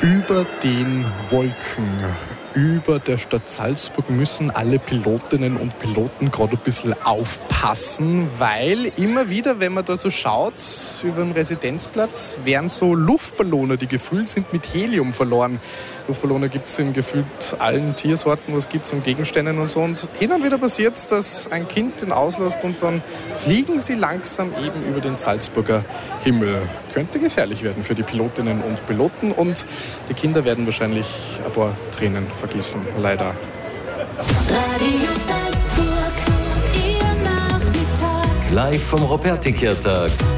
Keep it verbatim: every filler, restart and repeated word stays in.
Über den Wolken, über der Stadt Salzburg müssen alle Pilotinnen und Piloten gerade ein bisschen aufpassen, weil immer wieder, wenn man da so schaut, über den Residenzplatz, werden so Luftballone, die gefüllt sind, mit Helium verloren. Luftballone gibt es in gefühlt allen Tiersorten, was gibt es an Gegenständen und so. Und hin und wieder passiert es, dass ein Kind den auslässt und dann fliegen sie langsam eben über den Salzburger Himmel. Könnte gefährlich werden für die Pilotinnen und Piloten und die Kinder werden wahrscheinlich ein paar Tränen vergießen, leider. Radio Salzburg, ihr Nachmittag. Live vom Roberti-Kirtag.